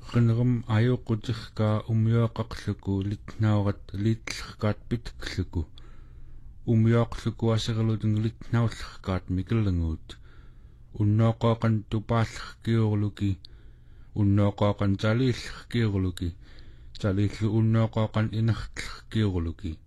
qinnerum ajuqqutirkaa umyuaqaqluku litnaurat liitlerkaat pitkluku umyuaqluku aserlutun litnaullerkaat mikellanguut unnoqoqan tupaallerkiurluki unnoqoqan taliillerkiurluki taliillu unnoqoqan inertlerkiurluki